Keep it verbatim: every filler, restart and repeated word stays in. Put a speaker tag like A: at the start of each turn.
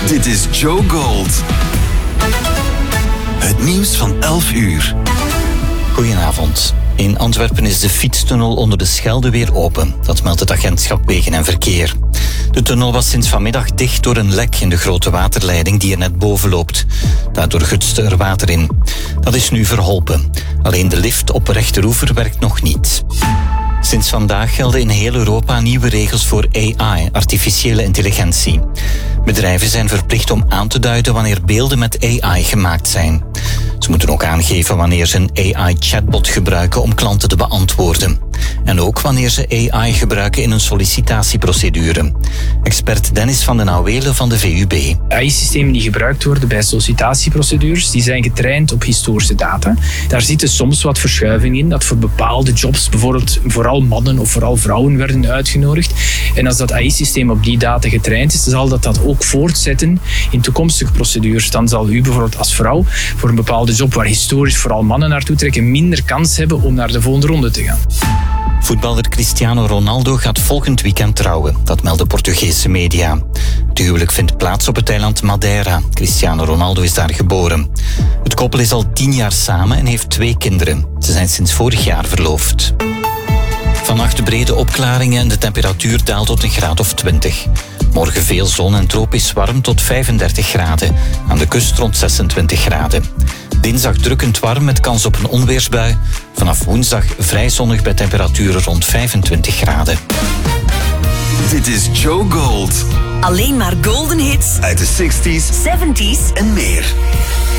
A: Dit is Joe Gold. Het nieuws van elf uur.
B: Goedenavond. In Antwerpen is de fietstunnel onder de Schelde weer open. Dat meldt het agentschap Wegen en Verkeer. De tunnel was sinds vanmiddag dicht door een lek in de grote waterleiding die er net boven loopt. Daardoor gutste er water in. Dat is nu verholpen. Alleen de lift op rechteroever werkt nog niet. Sinds vandaag gelden in heel Europa nieuwe regels voor A I, artificiële intelligentie. Bedrijven zijn verplicht om aan te duiden wanneer beelden met A I gemaakt zijn. Ze moeten ook aangeven wanneer ze een A I-chatbot gebruiken om klanten te beantwoorden. En ook wanneer ze A I gebruiken in een sollicitatieprocedure. Expert Dennis van den Auwelen van de V U B.
C: A I-systemen die gebruikt worden bij sollicitatieprocedures, die zijn getraind op historische data. Daar zitten soms wat verschuivingen in, dat voor bepaalde jobs bijvoorbeeld vooral mannen of vooral vrouwen werden uitgenodigd. En als dat A I-systeem op die data getraind is, dan zal dat dat ook voortzetten in toekomstige procedures. Dan zal u bijvoorbeeld als vrouw voor een bepaalde job waar historisch vooral mannen naartoe trekken, minder kans hebben om naar de volgende ronde te gaan.
B: Voetballer Cristiano Ronaldo gaat volgend weekend trouwen. Dat melden Portugese media. Het huwelijk vindt plaats op het eiland Madeira. Cristiano Ronaldo is daar geboren. Het koppel is al tien jaar samen en heeft twee kinderen. Ze zijn sinds vorig jaar verloofd. Vannacht brede opklaringen en de temperatuur daalt tot een graad of twintig. Morgen veel zon en tropisch warm tot vijfendertig graden. Aan de kust rond zesentwintig graden. Dinsdag drukkend warm met kans op een onweersbui. Vanaf woensdag vrij zonnig bij temperaturen rond vijfentwintig graden.
A: Dit is Joe Gold.
D: Alleen maar golden hits
A: Uit de zestig's
D: zeventig's
A: en meer.